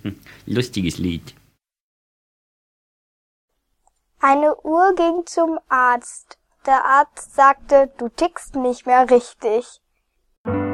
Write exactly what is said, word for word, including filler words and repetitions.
Lustiges Lied. Eine Uhr ging zum Arzt. Der Arzt sagte, du tickst nicht mehr richtig.